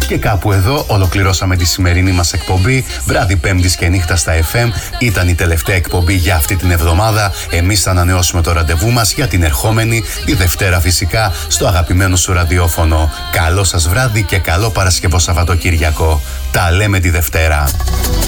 Και κάπου εδώ ολοκληρώσαμε τη σημερινή μας εκπομπή. Βράδυ Πέμπτης και νύχτα στα FM. Ήταν η τελευταία εκπομπή για αυτή την εβδομάδα. Εμείς θα ανανεώσουμε το ραντεβού μας για την ερχόμενη, τη Δευτέρα φυσικά, στο αγαπημένο σου ραδιόφωνο. Καλό σας βράδυ και καλό Παρασκευό Σαββατοκύριακο. Τα λέμε τη Δευτέρα.